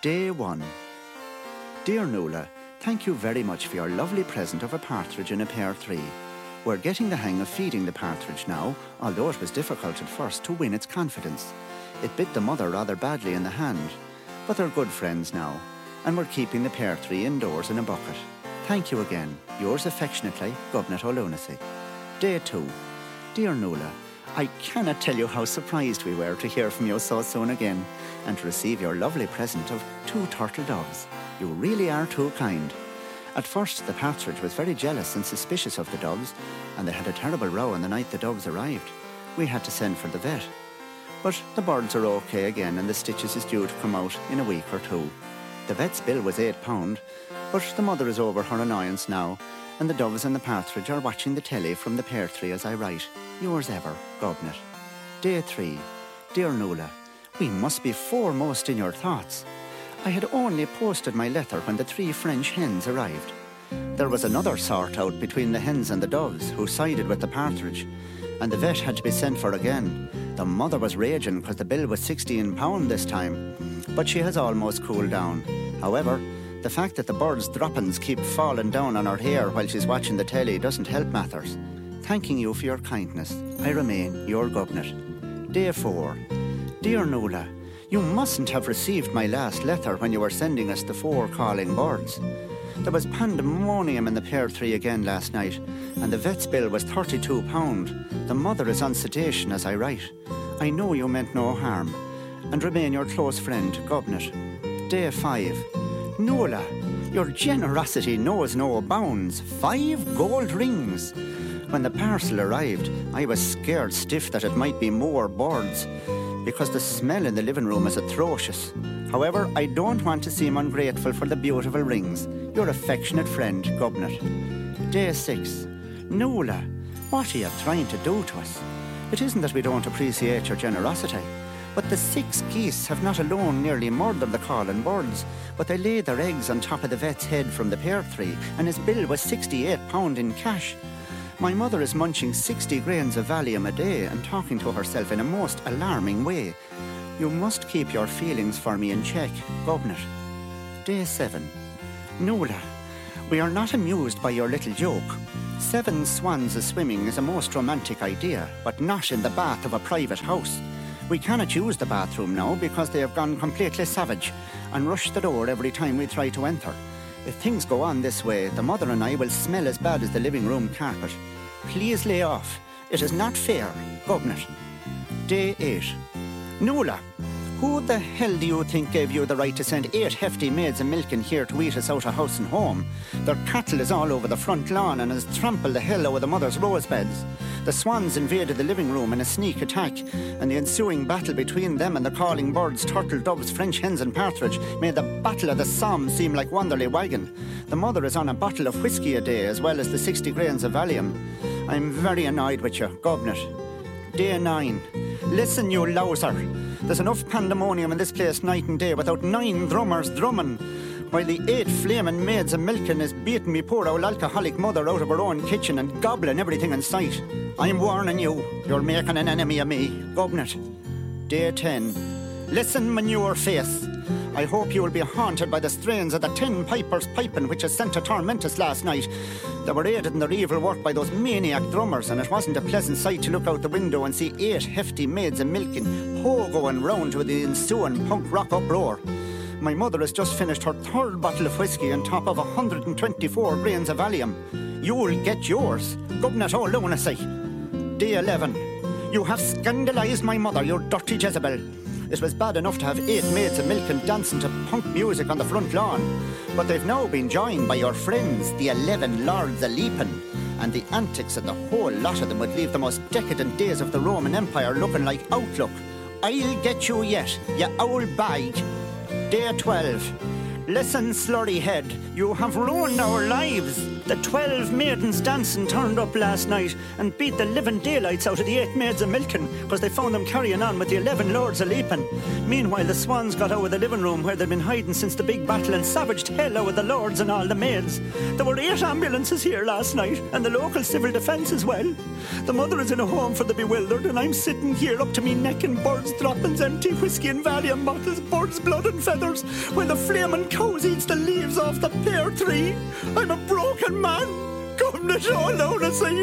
Day 1. Dear Nuala, thank you very much for your lovely present of a partridge in a pear tree. We're getting the hang of feeding the partridge now, although it was difficult at first to win its confidence. It bit the mother rather badly in the hand, but they're good friends now, and we're keeping the pear tree indoors in a bucket. Thank you again. Yours affectionately, Gobnet O'Lunacy. Day 2. Dear Nuala, I cannot tell you how surprised we were to hear from you so soon again, and to receive your lovely present of 2 turtle doves. You really are too kind. At first, the partridge was very jealous and suspicious of the doves, and they had a terrible row on the night the doves arrived. We had to send for the vet. But the birds are okay again, and the stitches is due to come out in a week or 2. The vet's bill was £8, but the mother is over her annoyance now, and the doves and the partridge are watching the telly from the pear tree as I write. Yours ever, Gobnet. Day 3. Dear Nuala, we must be foremost in your thoughts. I had only posted my letter when the 3 French hens arrived. There was another sort out between the hens and the doves, who sided with the partridge, and the vet had to be sent for again. The mother was raging because the bill was £16 this time, but she has almost cooled down. However, the fact that the bird's droppings keep falling down on her hair while she's watching the telly doesn't help matters. Thanking you for your kindness, I remain your Gobnet. Day 4. Dear Nuala, you mustn't have received my last letter when you were sending us the 4 calling birds. There was pandemonium in the pear tree again last night, and the vet's bill was £32. The mother is on sedation as I write. I know you meant no harm, and remain your close friend, Gobnet. Day 5. Nuala, your generosity knows no bounds. 5 gold rings. When the parcel arrived, I was scared stiff that it might be more birds, because the smell in the living room is atrocious. However, I don't want to seem ungrateful for the beautiful rings. Your affectionate friend, Gobnet. Day 6. Nuala, what are you trying to do to us? It isn't that we don't appreciate your generosity, but the 6 geese have not alone nearly murdered the calling birds, but they laid their eggs on top of the vet's head from the pear tree, and his bill was £68 in cash. My mother is munching 60 grains of Valium a day and talking to herself in a most alarming way. You must keep your feelings for me in check, Gobnet. Day 7. Nuala, we are not amused by your little joke. 7 swans a-swimming is a most romantic idea, but not in the bath of a private house. We cannot use the bathroom now because they have gone completely savage and rush the door every time we try to enter. If things go on this way, the mother and I will smell as bad as the living room carpet. Please lay off. It is not fair, Gobnet. Day 8. Nuala, who the hell do you think gave you the right to send 8 hefty maids of milk in here to eat us out of house and home? Their cattle is all over the front lawn and has trampled the hell out of the mother's rose beds. The swans invaded the living room in a sneak attack, and the ensuing battle between them and the calling birds, turtle, doves, French hens and partridge made the Battle of the Somme seem like Wanderley Wagon. The mother is on a bottle of whiskey a day as well as the 60 grains of Valium. I'm very annoyed with you, Gobnet. Day 9. Listen, you louser. There's enough pandemonium in this place night and day without 9 drummers drumming, while the 8 flaming maids of milking is beating me poor old alcoholic mother out of her own kitchen and gobbling everything in sight. I'm warning you, you're making an enemy of me, Gobnet. Day 10. Listen, manure face. I hope you will be haunted by the strains of the 10 pipers piping which is sent to torment us last night. They were aided in their evil work by those maniac drummers, and it wasn't a pleasant sight to look out the window and see 8 hefty maids of milking pogoing round with the ensuing punk rock uproar. My mother has just finished her 3rd bottle of whiskey on top of 124 grains of Valium. You'll get yours, Gobnet O'Lunacy. Day 11. You have scandalised my mother, you dirty Jezebel. It was bad enough to have 8 maids of milk and dancing to punk music on the front lawn, but they've now been joined by your friends, the 11 lords a leaping, and the antics of the whole lot of them would leave the most decadent days of the Roman Empire looking like Outlook. I'll get you yet, you owl bag. Day 12. Listen, slurry head, you have ruined our lives. The 12 maidens dancing turned up last night and beat the living daylights out of the 8 maids of milking because they found them carrying on with the 11 lords of leaping. Meanwhile, the swans got out of the living room where they'd been hiding since the big battle and savaged hell out of the lords and all the maids. There were 8 ambulances here last night and the local civil defence as well. The mother is in a home for the bewildered and I'm sitting here up to me neck in birds' droppings, empty whiskey and Valium bottles, birds' blood and feathers, while the flaming cows eats the leaves off the pear tree. I'm a broken man. Come to show down to see.